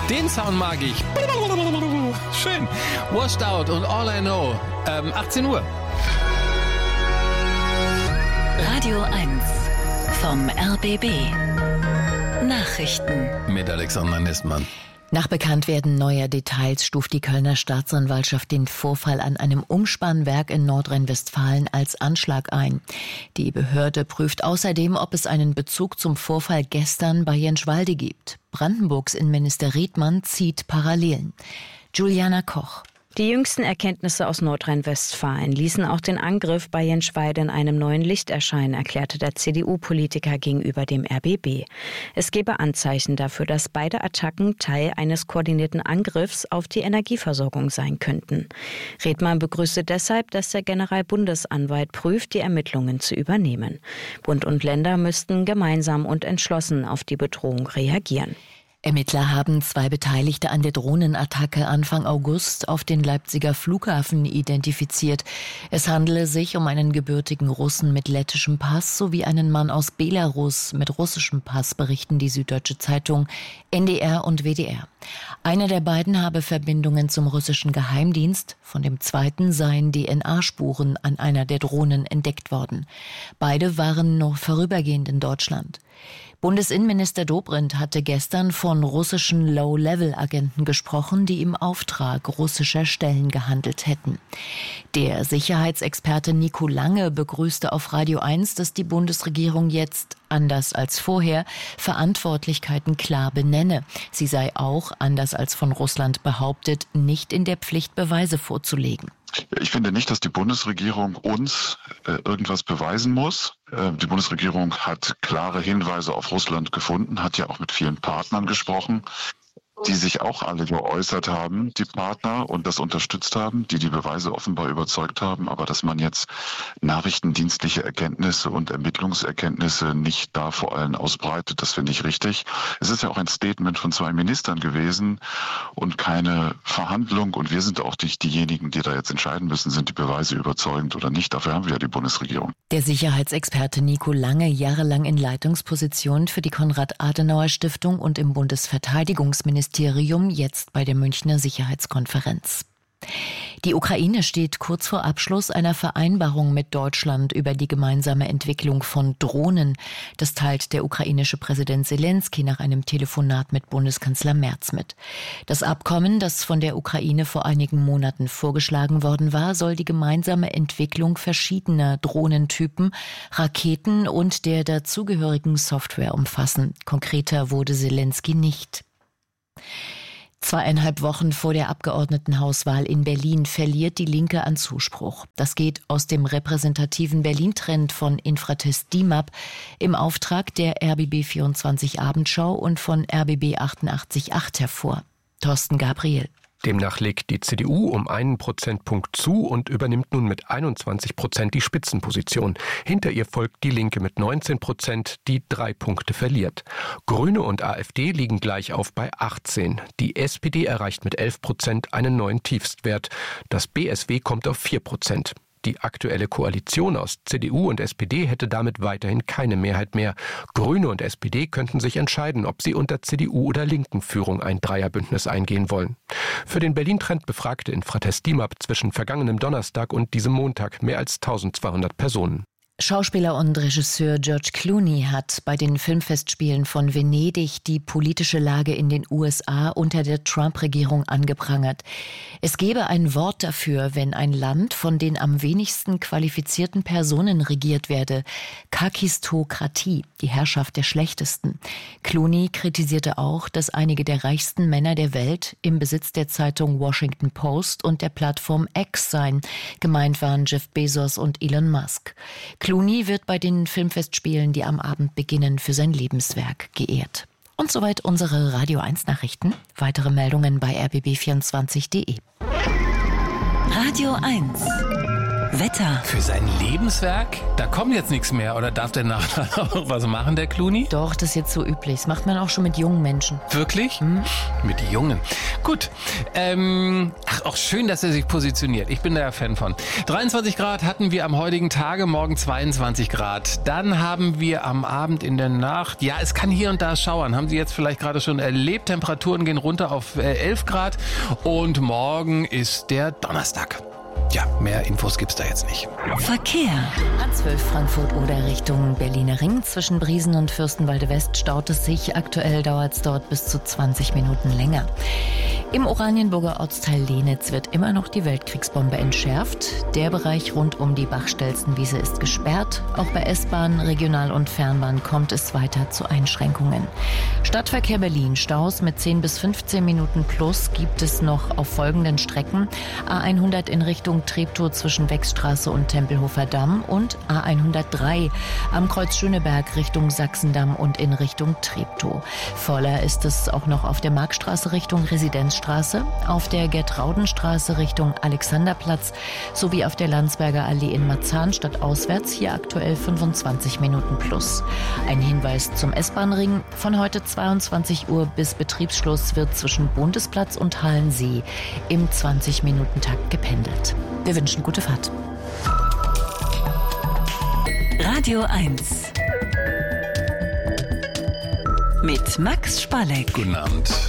Den Sound mag ich. Schön. Washed Out und All I Know. 18 Uhr. Radio 1 vom RBB. Nachrichten. Mit Alexander Nestmann. Nach Bekanntwerden neuer Details stuft die Kölner Staatsanwaltschaft den Vorfall an einem Umspannwerk in Nordrhein-Westfalen als Anschlag ein. Die Behörde prüft außerdem, ob es einen Bezug zum Vorfall gestern bei Jenschwalde gibt. Brandenburgs Innenminister Riedmann zieht Parallelen. Juliana Koch. Die jüngsten Erkenntnisse aus Nordrhein-Westfalen ließen auch den Angriff bei Jenschwalde in einem neuen Licht erscheinen, erklärte der CDU-Politiker gegenüber dem RBB. Es gebe Anzeichen dafür, dass beide Attacken Teil eines koordinierten Angriffs auf die Energieversorgung sein könnten. Riedmann begrüßte deshalb, dass der Generalbundesanwalt prüft, die Ermittlungen zu übernehmen. Bund und Länder müssten gemeinsam und entschlossen auf die Bedrohung reagieren. Ermittler haben 2 Beteiligte an der Drohnenattacke Anfang August auf den Leipziger Flughafen identifiziert. Es handele sich um einen gebürtigen Russen mit lettischem Pass sowie einen Mann aus Belarus mit russischem Pass, berichten die Süddeutsche Zeitung, NDR und WDR. Einer der beiden habe Verbindungen zum russischen Geheimdienst, von dem zweiten seien DNA-Spuren an einer der Drohnen entdeckt worden. Beide waren noch vorübergehend in Deutschland. Bundesinnenminister Dobrindt hatte gestern von russischen Low-Level-Agenten gesprochen, die im Auftrag russischer Stellen gehandelt hätten. Der Sicherheitsexperte Nico Lange begrüßte auf Radio 1, dass die Bundesregierung jetzt, anders als vorher, Verantwortlichkeiten klar benenne. Sie sei auch, anders als von Russland behauptet, nicht in der Pflicht, Beweise vorzulegen. Ich finde nicht, dass die Bundesregierung uns irgendwas beweisen muss. Die Bundesregierung hat klare Hinweise auf Russland gefunden, hat ja auch mit vielen Partnern gesprochen, die sich auch alle geäußert haben, die Partner, und das unterstützt haben, die Beweise offenbar überzeugt haben. Aber dass man jetzt nachrichtendienstliche Erkenntnisse und Ermittlungserkenntnisse nicht da vor allen ausbreitet, das finde ich richtig. Es ist ja auch ein Statement von 2 Ministern gewesen und keine Verhandlung. Und wir sind auch nicht diejenigen, die da jetzt entscheiden müssen, sind die Beweise überzeugend oder nicht. Dafür haben wir ja die Bundesregierung. Der Sicherheitsexperte Nico Lange, jahrelang in Leitungsposition für die Konrad-Adenauer-Stiftung und im Bundesverteidigungsministerium, jetzt bei der Münchner Sicherheitskonferenz. Die Ukraine steht kurz vor Abschluss einer Vereinbarung mit Deutschland über die gemeinsame Entwicklung von Drohnen. Das teilt der ukrainische Präsident Selenskyj nach einem Telefonat mit Bundeskanzler Merz mit. Das Abkommen, das von der Ukraine vor einigen Monaten vorgeschlagen worden war, soll die gemeinsame Entwicklung verschiedener Drohnentypen, Raketen und der dazugehörigen Software umfassen. Konkreter wurde Selenskyj nicht. 2,5 Wochen vor der Abgeordnetenhauswahl in Berlin verliert die Linke an Zuspruch. Das geht aus dem repräsentativen Berlin-Trend von Infratest DIMAP im Auftrag der RBB24 Abendschau und von RBB 88.8 hervor. Thorsten Gabriel. Demnach legt die CDU um 1 Prozentpunkt zu und übernimmt nun mit 21% die Spitzenposition. Hinter ihr folgt die Linke mit 19%, die 3 Punkte verliert. Grüne und AfD liegen gleich auf bei 18. Die SPD erreicht mit 11% einen neuen Tiefstwert. Das BSW kommt auf 4%. Die aktuelle Koalition aus CDU und SPD hätte damit weiterhin keine Mehrheit mehr. Grüne und SPD könnten sich entscheiden, ob sie unter CDU- oder Linken-Führung ein Dreierbündnis eingehen wollen. Für den Berlin-Trend befragte Infratest DIMAP zwischen vergangenem Donnerstag und diesem Montag mehr als 1200 Personen. Schauspieler und Regisseur George Clooney hat bei den Filmfestspielen von Venedig die politische Lage in den USA unter der Trump-Regierung angeprangert. Es gebe ein Wort dafür, wenn ein Land von den am wenigsten qualifizierten Personen regiert werde. Kakistokratie, die Herrschaft der Schlechtesten. Clooney kritisierte auch, dass einige der reichsten Männer der Welt im Besitz der Zeitung Washington Post und der Plattform X seien. Gemeint waren Jeff Bezos und Elon Musk. Clooney wird bei den Filmfestspielen, die am Abend beginnen, für sein Lebenswerk geehrt. Und soweit unsere Radio 1 Nachrichten. Weitere Meldungen bei rbb24.de. Radio 1 Wetter. Für sein Lebenswerk? Da kommt jetzt nichts mehr. Oder darf der nachher noch was machen, der Clooney? Doch, das ist jetzt so üblich. Das macht man auch schon mit jungen Menschen. Wirklich? Mit Jungen. Gut. Auch schön, dass er sich positioniert. Ich bin da ja Fan von. 23 Grad hatten wir am heutigen Tage, morgen 22 Grad. Dann haben wir am Abend in der Nacht, ja, es kann hier und da schauern. Haben Sie jetzt vielleicht gerade schon erlebt. Temperaturen gehen runter auf 11 Grad. Und morgen ist der Donnerstag. Ja, mehr Infos gibt's da jetzt nicht. Verkehr. A12 Frankfurt-Oder Richtung Berliner Ring. Zwischen Briesen und Fürstenwalde West staut es sich. Aktuell dauert es dort bis zu 20 Minuten länger. Im Oranienburger Ortsteil Lehnitz wird immer noch die Weltkriegsbombe entschärft. Der Bereich rund um die Bachstelzenwiese ist gesperrt. Auch bei S-Bahn, Regional- und Fernbahn kommt es weiter zu Einschränkungen. Stadtverkehr Berlin. Staus mit 10 bis 15 Minuten plus gibt es noch auf folgenden Strecken. A100 in Richtung Treptow zwischen Wechsstraße und Tempelhofer Damm und A103 am Kreuz Schöneberg Richtung Sachsendamm und in Richtung Treptow. Voller ist es auch noch auf der Marktstraße Richtung Residenzstraße, auf der Gertraudenstraße Richtung Alexanderplatz sowie auf der Landsberger Allee in Marzahn stadtauswärts, hier aktuell 25 Minuten plus. Ein Hinweis zum S-Bahn-Ring. Von heute 22 Uhr bis Betriebsschluss wird zwischen Bundesplatz und Hallensee im 20-Minuten-Takt gependelt. Wir wünschen gute Fahrt. Radio 1 mit Max Spalleck. Guten Abend.